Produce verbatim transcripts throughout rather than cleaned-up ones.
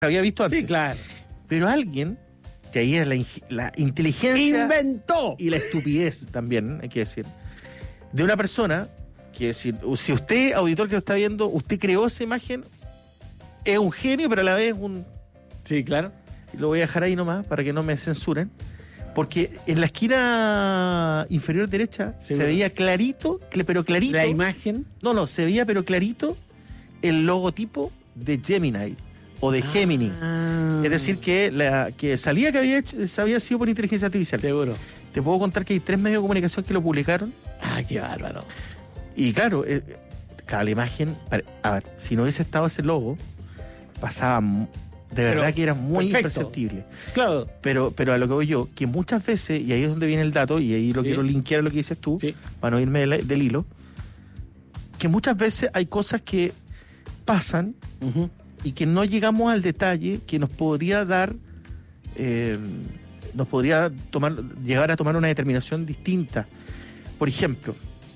había visto antes. Sí, claro. Pero alguien, que ahí es la, la inteligencia... ¡Inventó! Y la estupidez también, hay que decir, de una persona que si, si usted, auditor que lo está viendo, usted creó esa imagen, es un genio, pero a la vez un... Sí, claro. Lo voy a dejar ahí nomás para que no me censuren. Porque en la esquina inferior derecha sí, se bueno. veía clarito, pero clarito... ¿La imagen? No, no, se veía pero clarito el logotipo de Gemini o de Gemini. Ah. Es decir, que la que salía que había, hecho, había sido por inteligencia artificial. Seguro. Te puedo contar que hay tres medios de comunicación que lo publicaron. Ah, qué bárbaro. Y claro, eh, cada la imagen... A ver, si no hubiese estado ese logo, pasaba... De verdad pero, que era muy perfecto. Imperceptible. Claro. Pero, pero a lo que voy yo, que muchas veces, y ahí es donde viene el dato, y ahí lo sí. quiero linkear a lo que dices tú, sí. para no irme del, del hilo, que muchas veces hay cosas que pasan uh-huh. y que no llegamos al detalle que nos podría dar, eh, nos podría tomar, llegar a tomar una determinación distinta. Por ejemplo,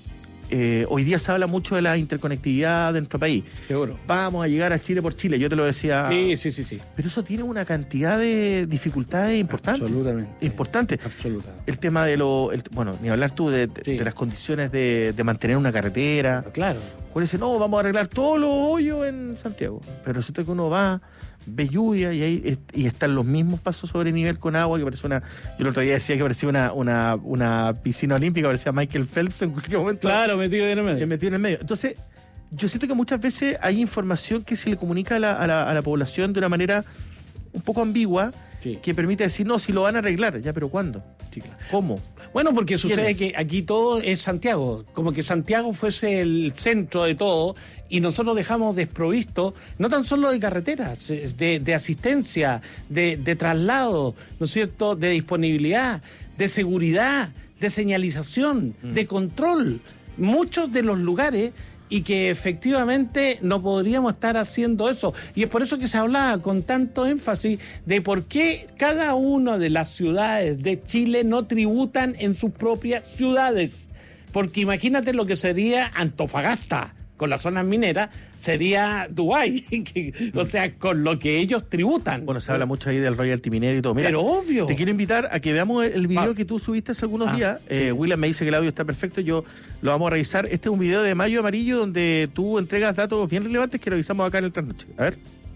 Eh, hoy día se habla mucho de la interconectividad de nuestro país. Seguro. Vamos a llegar a Chile por Chile, yo te lo decía. Sí, sí, sí, sí. Pero eso tiene una cantidad de dificultades importantes. Absolutamente. Importantes. Absolutamente. El tema de lo... El, bueno, ni hablar tú de, de, sí. de las condiciones de, de mantener una carretera. Claro. Por eso, no, vamos a arreglar todos los hoyos en Santiago. Pero resulta que uno va, ve lluvia y ahí y están los mismos pasos sobre nivel con agua que parece una... Yo el otro día decía que parecía una, una, una piscina olímpica, parecía Michael Phelps en cualquier momento. Claro, metido en el medio. Metido en el medio. Entonces, yo siento que muchas veces hay información que se le comunica a la, a la, a la población de una manera un poco ambigua, sí. que permite decir, no, si lo van a arreglar, ya, pero ¿cuándo? Sí, claro. ¿Cómo? Bueno, porque sucede que aquí todo es Santiago, como que Santiago fuese el centro de todo y nosotros dejamos desprovisto, no tan solo de carreteras, de, de asistencia, de, de traslado, ¿no es cierto?, de disponibilidad, de seguridad, de señalización, mm. de control, muchos de los lugares y que efectivamente no podríamos estar haciendo eso. Y es por eso que se hablaba con tanto énfasis de por qué cada una de las ciudades de Chile no tributan en sus propias ciudades. Porque imagínate lo que sería Antofagasta con las zonas mineras, sería Dubái, o sea, con lo que ellos tributan. Bueno, se habla mucho ahí del royalty minero y todo. Mira, pero obvio. Te quiero invitar a que veamos el video ah. que tú subiste hace algunos ah, días. Sí. Eh, William me dice que el audio está perfecto, yo lo vamos a revisar. Este es un video de Mayo Amarillo donde tú entregas datos bien relevantes que revisamos acá en el Trasnoche. A ver.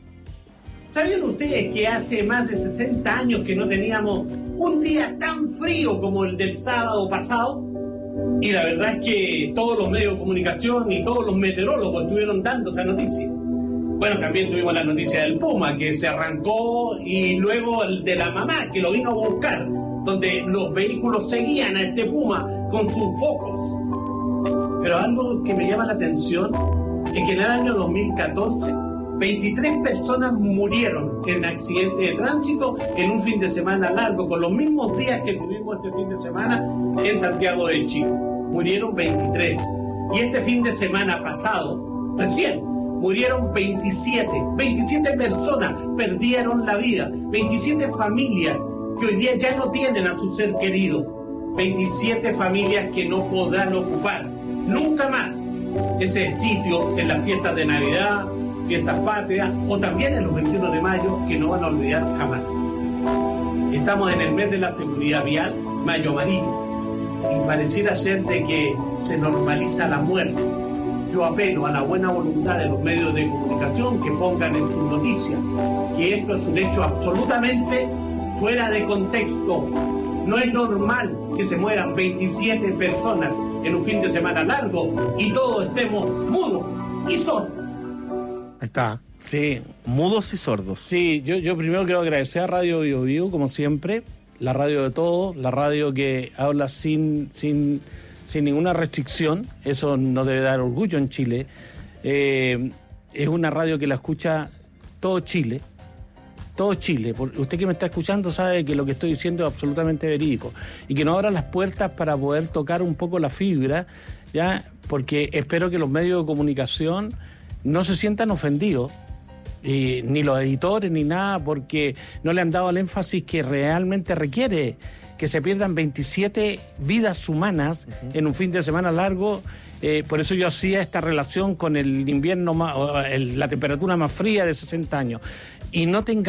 ¿Sabían ustedes que hace más de sesenta años que no teníamos un día tan frío como el del sábado pasado? Y la verdad es que todos los medios de comunicación y todos los meteorólogos estuvieron dando esa noticia. Bueno, también tuvimos la noticia del Puma, que se arrancó, y luego el de la mamá, que lo vino a buscar, donde los vehículos seguían a este Puma con sus focos. Pero algo que me llama la atención es que en el año dos mil catorce, veintitrés personas murieron en accidentes de tránsito en un fin de semana largo, con los mismos días que tuvimos este fin de semana en Santiago de Chile. Murieron veintitrés. Y este fin de semana pasado, recién, murieron veintisiete. veintisiete personas perdieron la vida. veintisiete familias que hoy día ya no tienen a su ser querido. veintisiete familias que no podrán ocupar nunca más ese sitio en las fiestas de Navidad, fiestas patrias o también en los veintiuno de mayo, que no van a olvidar jamás. Estamos en el mes de la seguridad vial, Mayo Amarillo, y pareciera ser de que se normaliza la muerte. Yo apelo a la buena voluntad de los medios de comunicación que pongan en sus noticias que esto es un hecho absolutamente fuera de contexto. No es normal que se mueran veintisiete personas en un fin de semana largo y todos estemos mudos y sordos. Ahí está. Sí. Mudos y sordos. Sí, yo, yo primero quiero agradecer a Radio Bio Bio, como siempre, la radio de todos, la radio que habla sin, sin, sin ninguna restricción. Eso nos debe dar orgullo en Chile. Eh, es una radio que la escucha todo Chile. Todo Chile. Usted que me está escuchando sabe que lo que estoy diciendo es absolutamente verídico. Y que nos abra las puertas para poder tocar un poco la fibra, ¿ya? Porque espero que los medios de comunicación no se sientan ofendidos, y ni los editores ni nada, porque no le han dado el énfasis que realmente requiere, que se pierdan veintisiete vidas humanas uh-huh. en un fin de semana largo. Eh, por eso yo hacía esta relación con el invierno más, el, la temperatura más fría de sesenta años. y no tengamos